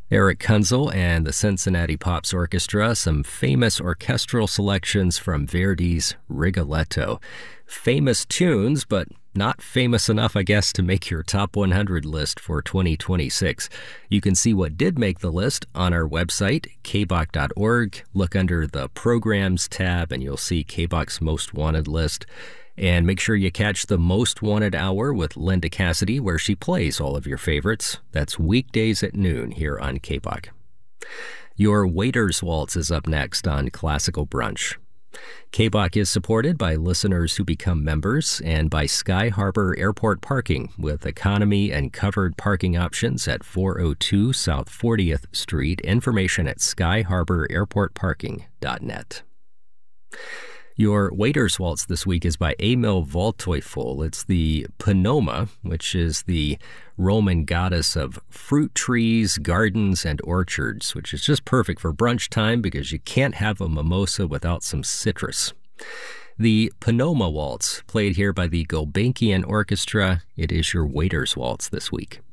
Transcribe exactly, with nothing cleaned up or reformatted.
Eric Kunzel and the Cincinnati Pops Orchestra, some famous orchestral selections from Verdi's Rigoletto. Famous tunes, but not famous enough, I guess, to make your top one hundred list for twenty twenty-six. You can see what did make the list on our website, k b o c dot org. Look under the Programs tab, and you'll see K B O C's Most Wanted list. And make sure you catch the Most Wanted Hour with Linda Cassidy, where she plays all of your favorites. That's weekdays at noon here on K B O C. Your Waiter's Waltz is up next on Classical Brunch. K B O C is supported by listeners who become members and by Sky Harbor Airport Parking with economy and covered parking options at four oh two South fortieth Street. Information at sky harbor airport parking dot net. Your Waiter's Waltz this week is by Emil Waldteufel. It's the Panoma, which is the Roman goddess of fruit trees, gardens, and orchards, which is just perfect for brunch time because you can't have a mimosa without some citrus. The Panoma Waltz, played here by the Gulbenkian Orchestra. It is your Waiter's Waltz this week.